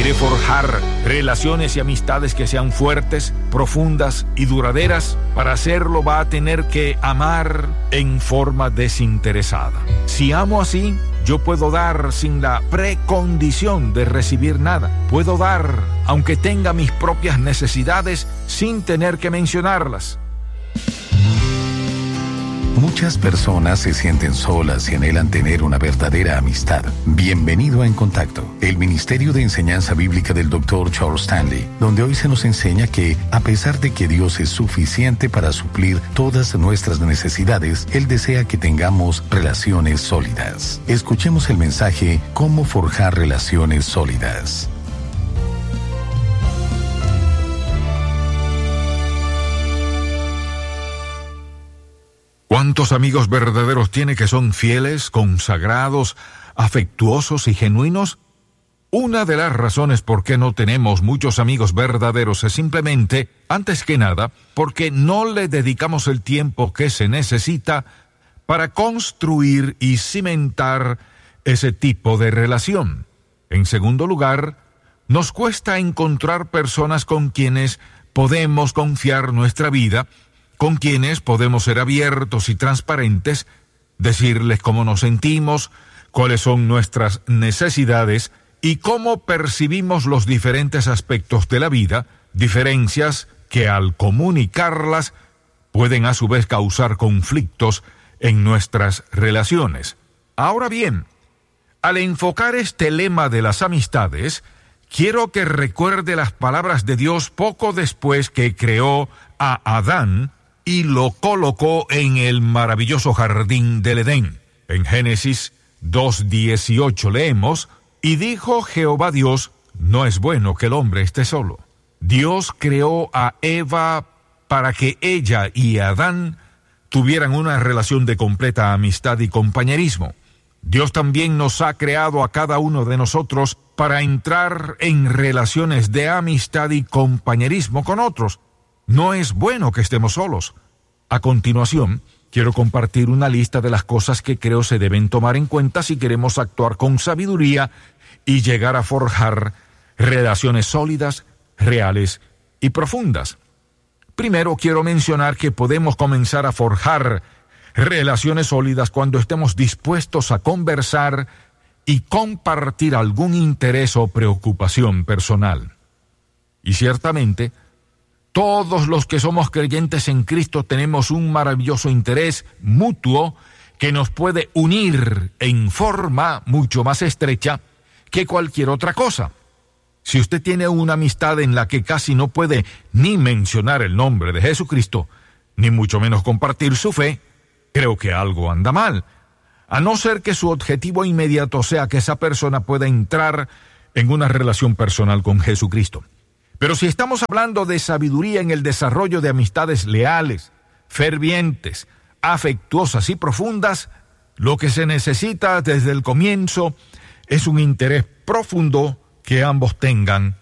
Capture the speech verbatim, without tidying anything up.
¿Quiere forjar relaciones y amistades que sean fuertes, profundas y duraderas? Para hacerlo va a tener que amar en forma desinteresada. Si amo así, yo puedo dar sin la precondición de recibir nada. Puedo dar, aunque tenga mis propias necesidades, sin tener que mencionarlas. Muchas personas se sienten solas y anhelan tener una verdadera amistad. Bienvenido a En Contacto, el Ministerio de Enseñanza Bíblica del doctor Charles Stanley, donde hoy se nos enseña que, a pesar de que Dios es suficiente para suplir todas nuestras necesidades, Él desea que tengamos relaciones sólidas. Escuchemos el mensaje Cómo forjar relaciones sólidas. ¿Cuántos amigos verdaderos tiene que son fieles, consagrados, afectuosos y genuinos? Una de las razones por qué no tenemos muchos amigos verdaderos es simplemente, antes que nada, porque no le dedicamos el tiempo que se necesita para construir y cimentar ese tipo de relación. En segundo lugar, nos cuesta encontrar personas con quienes podemos confiar nuestra vida, con quienes podemos ser abiertos y transparentes, decirles cómo nos sentimos, cuáles son nuestras necesidades y cómo percibimos los diferentes aspectos de la vida, diferencias que al comunicarlas pueden a su vez causar conflictos en nuestras relaciones. Ahora bien, al enfocar este lema de las amistades, quiero que recuerde las palabras de Dios poco después que creó a Adán y lo colocó en el maravilloso jardín del Edén. En Génesis dos dieciocho leemos, y dijo Jehová Dios, no es bueno que el hombre esté solo. Dios creó a Eva para que ella y Adán tuvieran una relación de completa amistad y compañerismo. Dios también nos ha creado a cada uno de nosotros para entrar en relaciones de amistad y compañerismo con otros. No es bueno que estemos solos. A continuación, quiero compartir una lista de las cosas que creo se deben tomar en cuenta si queremos actuar con sabiduría y llegar a forjar relaciones sólidas, reales y profundas. Primero, quiero mencionar que podemos comenzar a forjar relaciones sólidas cuando estemos dispuestos a conversar y compartir algún interés o preocupación personal. Y ciertamente, todos los que somos creyentes en Cristo tenemos un maravilloso interés mutuo que nos puede unir en forma mucho más estrecha que cualquier otra cosa. Si usted tiene una amistad en la que casi no puede ni mencionar el nombre de Jesucristo, ni mucho menos compartir su fe, creo que algo anda mal, a no ser que su objetivo inmediato sea que esa persona pueda entrar en una relación personal con Jesucristo. Pero si estamos hablando de sabiduría en el desarrollo de amistades leales, fervientes, afectuosas y profundas, lo que se necesita desde el comienzo es un interés profundo que ambos tengan